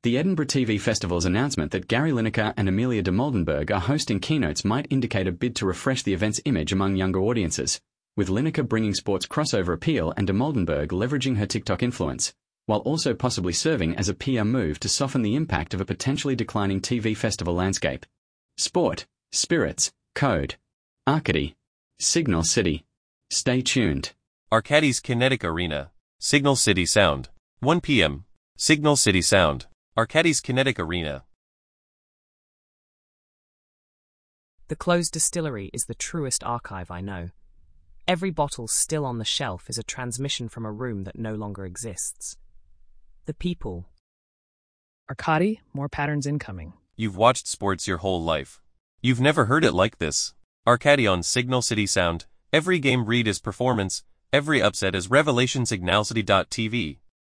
The Edinburgh TV Festival's announcement that Gary Lineker and Amelia de Moldenberg are hosting keynotes might indicate a bid to refresh the event's image among younger audiences, with Lineker bringing sports crossover appeal and de Moldenberg leveraging her TikTok influence, while also possibly serving as a PR move to soften the impact of a potentially declining TV festival landscape. Sport, Spirits, Code, Arcady, Signal City. Stay tuned. Arcadis Kinetic Arena, Signal City Sound, 1 p.m. Signal City Sound, Arcadis Kinetic Arena. The closed distillery is the truest archive I know. Every bottle still on the shelf is a transmission from a room that no longer exists. The people. Arcady, more patterns incoming. You've watched sports your whole life. You've never heard it like this. Arcady on Signal City Sound, every game read is performance, every upset is revelation. Signalcity.tv.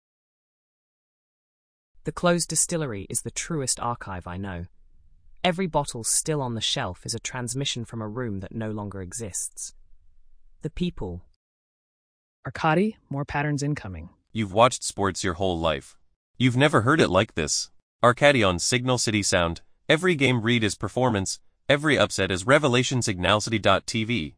The closed distillery is the truest archive I know. Every bottle still on the shelf is a transmission from a room that no longer exists. The people. Arcady, more patterns incoming. You've watched sports your whole life. You've never heard it like this. Arcady on Signal City Sound, every game read is performance, every upset is revelation. Signalcity.tv.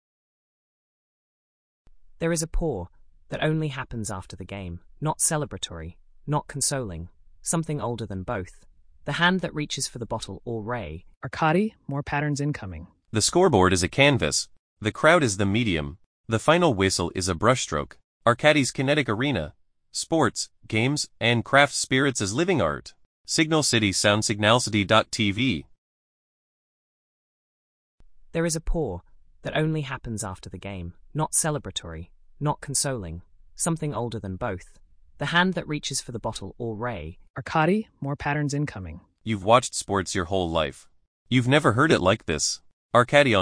There is a pour that only happens after the game, not celebratory, not consoling, something older than both. The hand that reaches for the bottle or ray. Arcady, more patterns incoming. The scoreboard is a canvas. The crowd is the medium. The final whistle is a brushstroke. Arcadis Kinetic Arena. Sports, games, and craft spirits as living art. Signal City Sound. Signalcity.tv. There is a pour that only happens after the game, not celebratory, not consoling, something older than both. The hand that reaches for the bottle or ray. Arcady, more patterns incoming. You've watched sports your whole life. You've never heard it like this. Arcady on